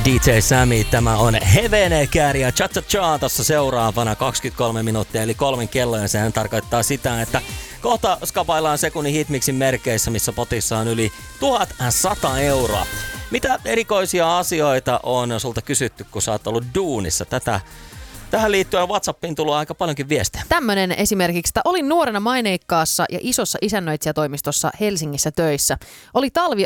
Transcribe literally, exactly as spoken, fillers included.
D J Sammy, tämä on Hevenekääri ja Cha Cha Cha tossa seuraavana kaksikymmentäkolme minuuttia eli kolmen kello ja sehän tarkoittaa sitä, että kohta skapaillaan sekunnin hitmixin merkeissä, missä potissa on yli tuhatsata euroa. Mitä erikoisia asioita on sulta kysytty, kun sä oot ollut duunissa? Tätä Tähän liittyen WhatsAppiin tullut aika paljonkin viestejä. Tämmönen esimerkiksi, että olin nuorena maineikkaassa ja isossa isännöitsijätoimistossa Helsingissä töissä. Oli talvi